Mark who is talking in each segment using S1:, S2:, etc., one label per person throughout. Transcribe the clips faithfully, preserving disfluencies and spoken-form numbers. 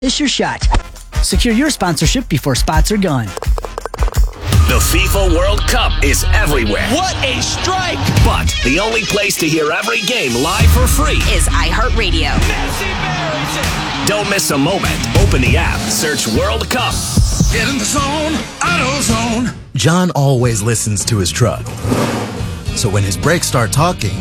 S1: It's your shot. Secure your sponsorship before spots are gone.
S2: The FIFA World Cup is everywhere.
S3: What a strike!
S2: But the only place to hear every game live for free
S4: is iHeartRadio.
S2: Don't miss a moment. Open the app, search World Cup.
S3: Get in the zone, AutoZone.
S5: John always listens to his truck. So when his brakes start talking,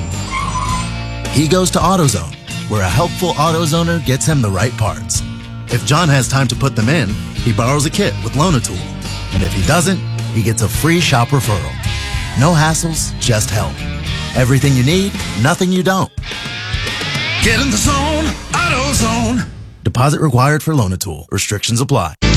S5: he goes to AutoZone, where a helpful AutoZoner gets him the right parts. If John has time to put them in, he borrows a kit with Loan-A-Tool. And if he doesn't, he gets a free shop referral. No hassles, just help. Everything you need, nothing you don't.
S3: Get in the zone, AutoZone.
S5: Deposit required for Loan-A-Tool. Restrictions apply.
S2: K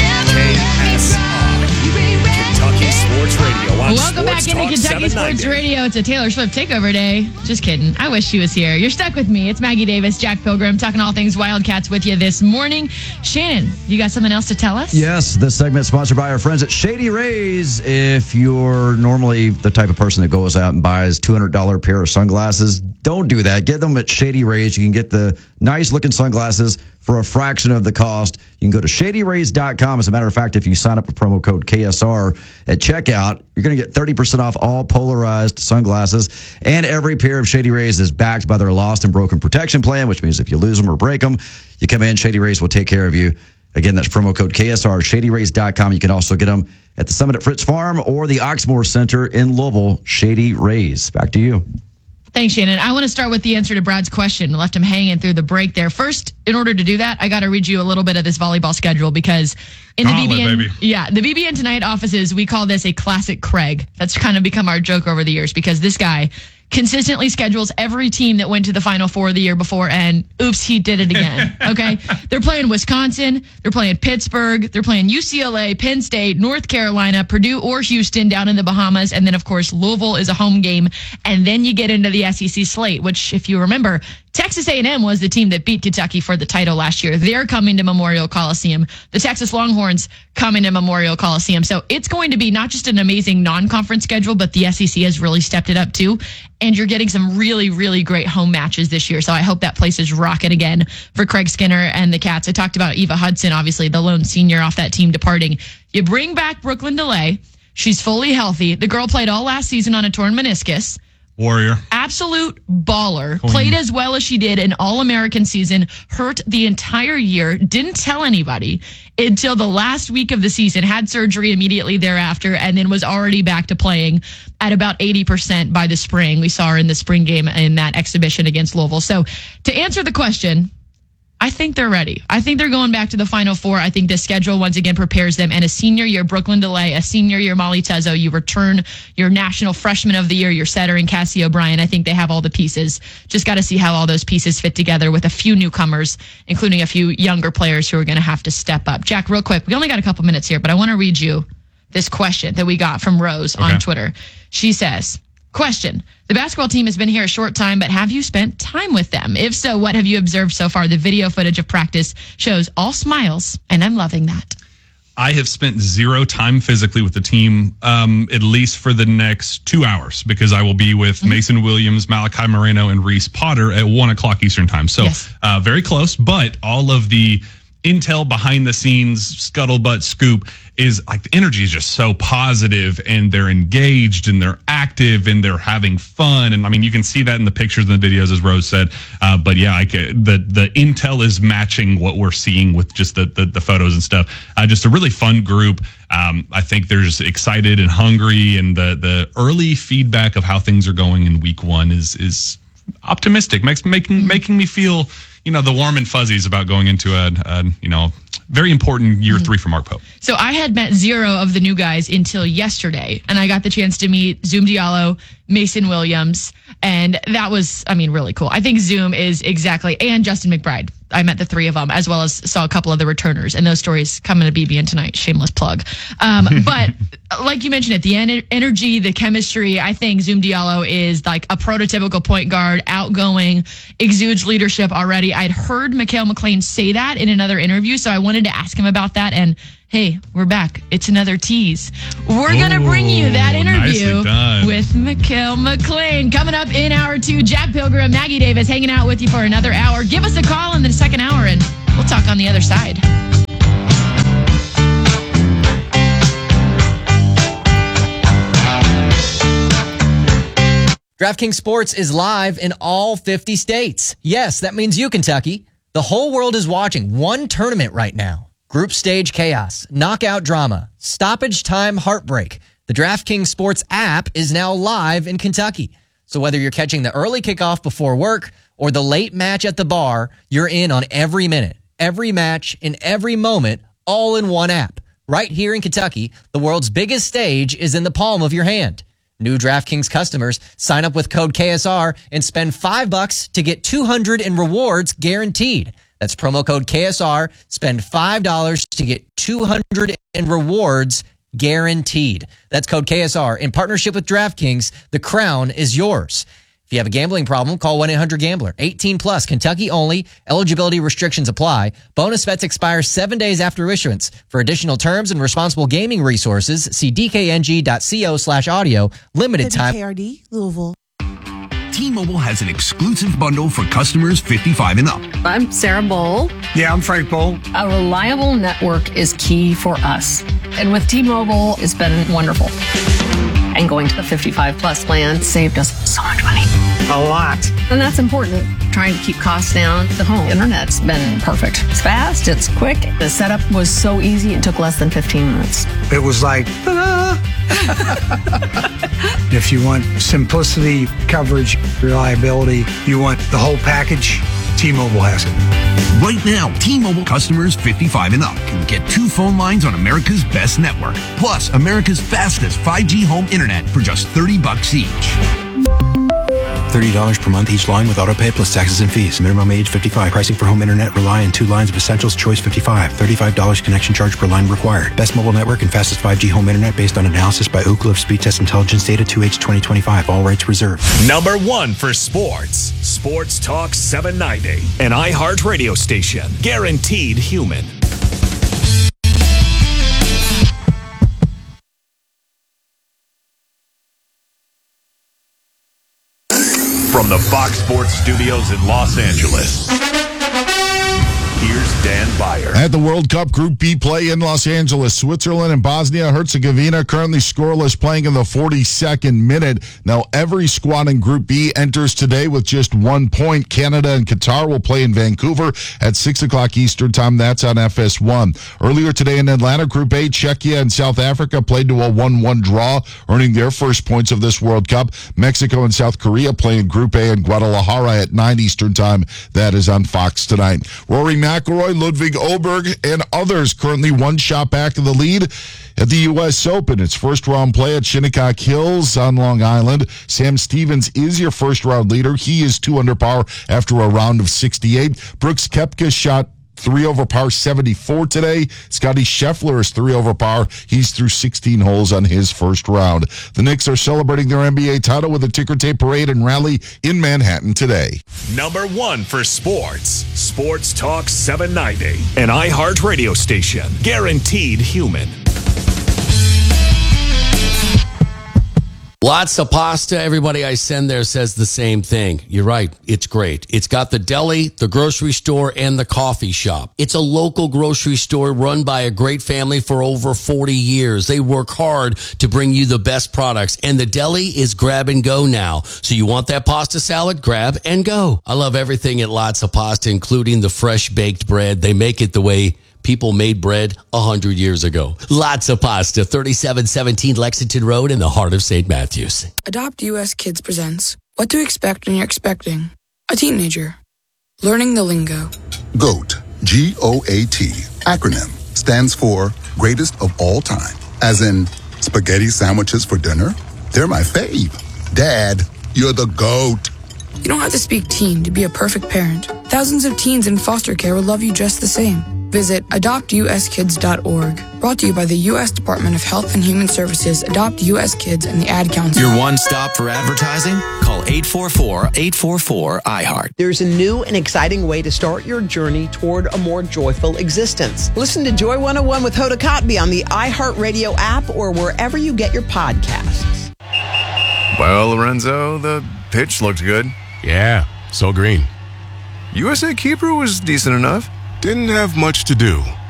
S2: S R, Kentucky Sports Radio. On
S6: Welcome back into Kentucky Sports Radio. It's a Taylor Swift takeover day. Just kidding. I wish she was here. You're stuck with me. It's Maggie Davis, Jack Pilgrim, talking all things Wildcats with you this morning. Shannon, you got something else to tell us?
S7: Yes, this segment is sponsored by our friends at Shady Rays. If you're normally the type of person that goes out and buys two hundred dollars pair of sunglasses, don't do that. Get them at Shady Rays. You can get the nice-looking sunglasses for a fraction of the cost. You can go to shady rays dot com. As a matter of fact, if you sign up with promo code K S R at checkout, you're going to get thirty percent off all polarized sunglasses. And every pair of Shady Rays is backed by their lost and broken protection plan, which means if you lose them or break them, you come in, Shady Rays will take care of you. Again, that's promo code K S R, shady rays dot com. You can also get them at the Summit at Fritz Farm or the Oxmoor Center in Louisville. Shady Rays. Back to you.
S6: Thanks, Shannon. I want to start with the answer to Brad's question. I left him hanging through the break there. First, in order to do that, I got to read you a little bit of this volleyball schedule because in the
S8: Gauntlet,
S6: B B N,
S8: baby.
S6: yeah, the B B N Tonight offices, we call this a classic Craig. That's kind of become our joke over the years because this guy consistently schedules every team that went to the Final Four the year before, and oops, he did it again. Okay, they're playing Wisconsin, they're playing Pittsburgh, they're playing U C L A, Penn State, North Carolina, Purdue, or Houston down in the Bahamas, and then of course Louisville is a home game, and then you get into the S E C slate, which if you remember, Texas A and M was the team that beat Kentucky for the title last year. They're coming to Memorial Coliseum. The Texas Longhorns coming to Memorial Coliseum. So it's going to be not just an amazing non-conference schedule, but the S E C has really stepped it up too. And you're getting some really, really great home matches this year. So I hope that place is rocking again for Craig Skinner and the Cats. I talked about Eva Hudson, obviously the lone senior off that team departing. You bring back Brooklyn DeLay. She's fully healthy. The girl played all last season on a torn meniscus.
S8: Warrior.
S6: Absolute baller.
S8: Queen.
S6: Played as well as she did in All-American season. Hurt the entire year. Didn't tell anybody until the last week of the season. Had surgery immediately thereafter and then was already back to playing at about eighty percent by the spring. We saw her in the spring game in that exhibition against Louisville. So to answer the question, I think they're ready. I think they're going back to the Final Four. I think the schedule once again prepares them. And a senior year Brooklyn DeLay, a senior year Molly Tezzo, you return your National Freshman of the Year, your setter in Cassie O'Brien. I think they have all the pieces. Just got to see how all those pieces fit together with a few newcomers, including a few younger players who are going to have to step up. Jack, real quick, we only got a couple minutes here, but I want to read you this question that we got from Rose
S8: okay.
S6: on Twitter. She says, question, the basketball team has been here a short time, but have you spent time with them? If so, what have you observed so far? The video footage of practice shows all smiles, and I'm loving that.
S8: I have spent zero time physically with the team, um, at least for the next two hours, because I will be with mm-hmm. Mason Williams, Malachi Moreno, and Reese Potter at one o'clock Eastern time. So yes. uh, very close, but all of the intel behind the scenes, scuttlebutt scoop is like the energy is just so positive and they're engaged and they're active and they're having fun. And I mean, you can see that in the pictures and the videos, as Rose said. Uh, but yeah, I can, the, the intel is matching what we're seeing with just the, the, the photos and stuff. Uh, just a really fun group. Um, I think they're just excited and hungry, and the, the early feedback of how things are going in week one is, is optimistic, makes, making, making me feel, you know, the warm and fuzzies about going into a, a you know, very important year three for Mark Pope.
S6: So I had met zero of the new guys until yesterday, and I got the chance to meet Zoom Diallo, Mason Williams, and that was, I mean, really cool. I think Zoom is exactly, and Justin McBride. I met the three of them, as well as saw a couple of the returners, and those stories coming to B B N tonight. Shameless plug. Um, but like you mentioned, it, the en- energy, the chemistry, I think Zoom Diallo is like a prototypical point guard, outgoing, exudes leadership already. I'd heard Mikhail McLean say that in another interview, so I wanted to ask him about that. And hey, we're back. It's another tease. We're going to bring you that interview with Mikhail McLean. Coming up in hour two, Jack Pilgrim, Maggie Davis hanging out with you for another hour. Give us a call in the second hour and We'll talk on the other side.
S4: DraftKings Sports is live in all fifty states. Yes, that means you, Kentucky. The whole world is watching one tournament right now. Group stage chaos, knockout drama, stoppage time heartbreak. The DraftKings Sports app is now live in Kentucky. So whether you're catching the early kickoff before work or the late match at the bar, you're in on every minute, every match, in every moment, all in one app. Right here in Kentucky, the world's biggest stage is in the palm of your hand. New DraftKings customers sign up with code K S R and spend five bucks to get two hundred in rewards guaranteed. That's promo code K S R. Spend five dollars to get two hundred in rewards guaranteed. That's code K S R. In partnership with DraftKings, the crown is yours. If you have a gambling problem, call one eight hundred gambler. eighteen plus, Kentucky only. Eligibility restrictions apply. Bonus bets expire seven days after issuance. For additional terms and responsible gaming resources, see d k n g dot co slash audio. Limited time.
S9: W K R D, Louisville.
S2: T-Mobile has an exclusive bundle for customers fifty-five and up.
S10: I'm Sarah Bowl.
S3: Yeah, I'm Frank Bowl.
S10: A reliable network is key for us. And with T-Mobile, it's been wonderful. And going to the fifty-five plus plan saved us so much money.
S3: A lot.
S10: And that's important. Trying to keep costs down. The home internet's been perfect. It's fast, it's quick. The setup was so easy, it took less than fifteen minutes.
S3: It was like, ta-da! If you want simplicity, coverage, reliability, you want the whole package, T-Mobile has it.
S2: Right now, T-Mobile customers fifty-five and up can get two phone lines on America's best network, plus America's fastest five G home internet for just thirty bucks each.
S11: thirty dollars per month each line with autopay plus taxes and fees. Minimum age fifty-five. Pricing for home internet rely on two lines of Essentials Choice fifty-five. thirty-five dollars connection charge per line required. Best mobile network and fastest five G home internet based on analysis by Ookla of Speed Test Intelligence data two H twenty twenty-five. All rights reserved.
S2: Number one for sports. Sports Talk seven ninety. An iHeart radio station. Guaranteed human. From the Fox Sports Studios in Los Angeles, here's Dan Byer.
S12: At the World Cup Group B play in Los Angeles, Switzerland and Bosnia-Herzegovina currently scoreless, playing in the forty-second minute. Now every squad in Group B enters today with just one point. Canada and Qatar will play in Vancouver at six o'clock Eastern time. That's on F S one. Earlier today in Atlanta, Group A, Czechia and South Africa played to a one one draw, earning their first points of this World Cup. Mexico and South Korea play in Group A in Guadalajara at nine Eastern time. That is on Fox tonight. Rory McIlroy, Ludwig Oberg, and others currently one shot back to the lead at the U S Open. It's first round play at Shinnecock Hills on Long Island. Sam Stevens is your first round leader. He is two under par after a round of sixty-eight. Brooks Koepka shot three over par seventy-four today. Scotty Scheffler is three over par. He's through sixteen holes on his first round. The Knicks are celebrating their N B A title with a ticker tape parade and rally in Manhattan today.
S2: Number one for sports. Sports Talk seven ninety. An iHeart radio station. Guaranteed human.
S13: Lots of pasta. Everybody I send there says the same thing. You're right. It's great. It's got the deli, the grocery store, and the coffee shop. It's a local grocery store run by a great family for over forty years. They work hard to bring you the best products, and the deli is grab and go now. So you want that pasta salad? Grab and go. I love everything at Lots of Pasta, including the fresh baked bread. They make it the way people made bread a hundred years ago. Lots of Pasta, thirty-seven seventeen Lexington Road in the heart of Saint Matthews.
S14: Adopt U S Kids presents What to Expect When You're Expecting a Teenager. Learning the lingo.
S15: GOAT, G O A T, acronym, stands for Greatest of All Time. As in, spaghetti sandwiches for dinner? They're my fave. Dad, you're the GOAT.
S14: You don't have to speak teen to be a perfect parent. Thousands of teens in foster care will love you just the same. Visit adopt u s kids dot org. Brought to you by the U S Department of Health and Human Services, Adopt U S Kids, and the Ad Council.
S16: Your one stop for advertising? Call eight four four, eight four four, I heart.
S17: There's a new and exciting way to start your journey toward a more joyful existence. Listen to Joy one oh one with Hoda Kotb on the iHeartRadio app or wherever you get your podcasts.
S18: Well, Lorenzo, the pitch looked good.
S19: Yeah, so green.
S18: U S A keeper was decent enough.
S9: didn't have much to do.